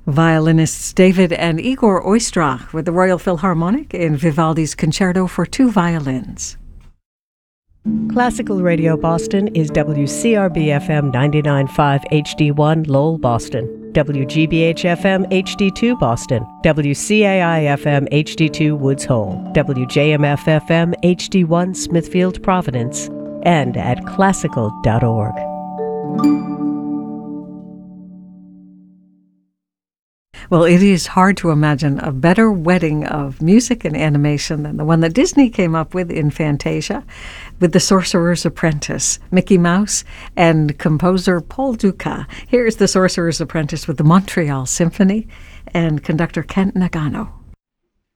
Violinists David and Igor Oistrakh with the Royal Philharmonic in Vivaldi's Concerto for Two Violins. Classical Radio Boston is WCRB-FM 99.5 HD1 Lowell, Boston, WGBH-FM HD2 Boston, WCAI-FM HD2 Woods Hole, WJMF-FM HD1 Smithfield, Providence, and at classical.org. Well, it is hard to imagine a better wedding of music and animation than the one that Disney came up with in Fantasia, with The Sorcerer's Apprentice, Mickey Mouse, and composer Paul Dukas. Here's The Sorcerer's Apprentice with the Montreal Symphony and conductor Kent Nagano.